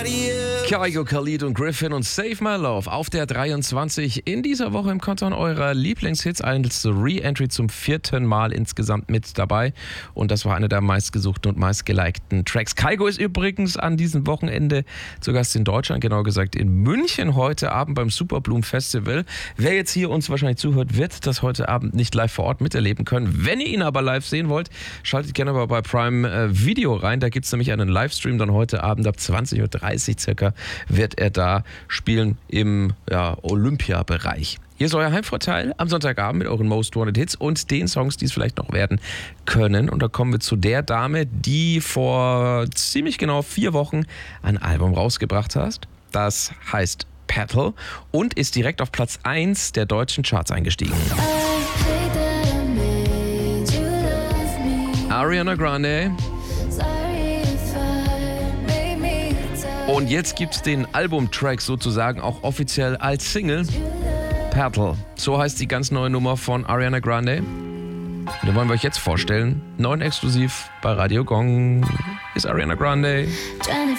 Kygo, Khalid und Griffin und Save My Love auf der 23 in dieser Woche im Kanton eurer Lieblingshits als Re-Entry zum 4. Mal insgesamt mit dabei und das war einer der meistgesuchten und meistgelikten Tracks. Kygo ist übrigens an diesem Wochenende zu Gast in Deutschland, genauer gesagt in München heute Abend beim Superblumen Festival. Wer jetzt hier uns wahrscheinlich zuhört, wird das heute Abend nicht live vor Ort miterleben können. Wenn ihr ihn aber live sehen wollt, schaltet gerne mal bei Prime Video rein. Da gibt es nämlich einen Livestream dann heute Abend ab 20.30 Uhr circa wird er da spielen im Olympia-Bereich. Hier ist euer Heimvorteil am Sonntagabend mit euren Most Wanted Hits und den Songs, die es vielleicht noch werden können. Und da kommen wir zu der Dame, die vor ziemlich genau 4 Wochen ein Album rausgebracht hat. Das heißt Petal und ist direkt auf Platz 1 der deutschen Charts eingestiegen. Ariana Grande. Und jetzt gibt es den Albumtrack sozusagen auch offiziell als Single. Petal. So heißt die ganz neue Nummer von Ariana Grande. Den wollen wir euch jetzt vorstellen. 9 exklusiv bei Radio Gong ist Ariana Grande.